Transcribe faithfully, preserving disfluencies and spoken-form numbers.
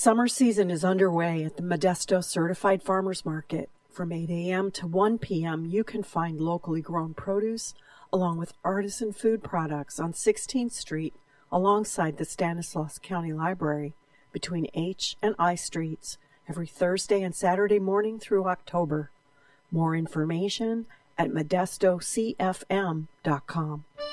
Summer season is underway at the Modesto Certified Farmers Market. From eight a.m. to one p.m., you can find locally grown produce along with artisan food products on sixteenth Street alongside the Stanislaus County Library between H and I Streets every Thursday and Saturday morning through October. More information at modesto c f m dot com.